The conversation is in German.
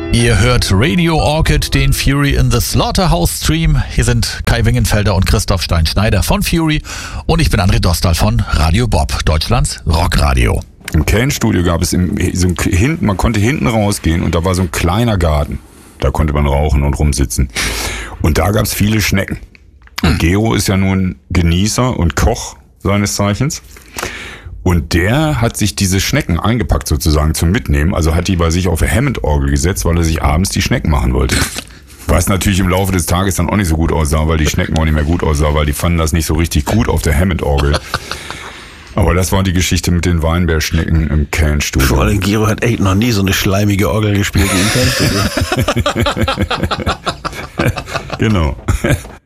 Ihr hört Radio Orchid, den Fury in the Slaughterhouse Stream. Hier sind Kai Wingenfelder und Christoph Stein-Schneider von Fury und ich bin André Dostal von Radio Bob, Deutschlands Rockradio. Im Can-Studio gab es man konnte hinten rausgehen und da war so ein kleiner Garten. Da konnte man rauchen und rumsitzen. Und da gab es viele Schnecken. Und Gero ist ja nun Genießer und Koch seines Zeichens. Und der hat sich diese Schnecken eingepackt sozusagen zum Mitnehmen. Also hat die bei sich auf der Hammond-Orgel gesetzt, weil er sich abends die Schnecken machen wollte. Was natürlich im Laufe des Tages dann auch nicht so gut aussah, weil die Schnecken auch nicht mehr gut aussahen, weil die fanden das nicht so richtig gut auf der Hammond-Orgel. Aber das war die Geschichte mit den Weinbergschnecken im Can-Studio. Vor allem Gero hat echt noch nie so eine schleimige Orgel gespielt wie im Can-Studio. Genau.